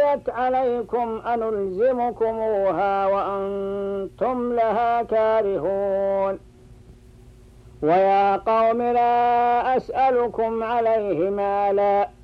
عرضت عليكم أنلزمكموها وأنتم لها كارهون. ويا قوم لا أسألكم عليه مالا